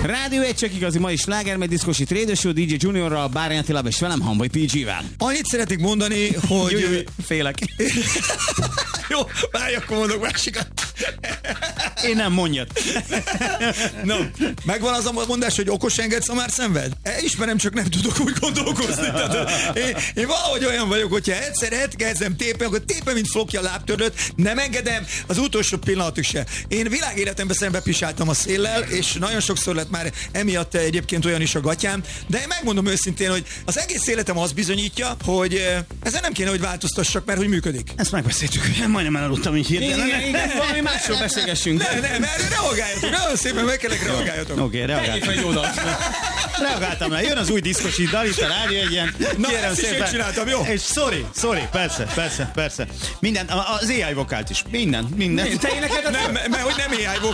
Rádió 1 csak igazi mai sláger, meg diszkosít Radio Show, DJ Juniorral, Bárányi Attilával és velem, Hamvai PG-vel. Annyit szeretnék mondani, hogy... Félek. Jó, várj, akkor mondok másikat. Én nem, mondjad. No, megvan az a mondás, hogy okos engedsz, ha már szenved? Ismerem, csak nem tudok úgy gondolkozni. Tehát, én valahogy olyan vagyok, hogyha egyszer elkezdem tépen, akkor tépen, mint flokja lábtörlőt, nem engedem az utolsó pillanatig se. Én világéletemben szembe pisáltam a széllel, és nagyon sokszor lett már emiatt egyébként olyan is a gatyám, de én megmondom őszintén, hogy az egész életem azt bizonyítja, hogy ezen nem kéne, hogy változtassak, mert hogy működik. Ezt megbeszéltük, majdnem elaludtam így hirtelen. Igen, valami másról beszélgessünk. Nem, erre reagáljatok, nagyon szépen meg kellek reagáljatok. Oké, reagáltam. Reagáltam rá, jön az új diszkosi dal, itt a Rádió Egyen. Na, ezt is én csináltam, jó? És sorry, persze. Minden, az AI vokált is, minden. Te énekelted? Nem, mert hogy nem AI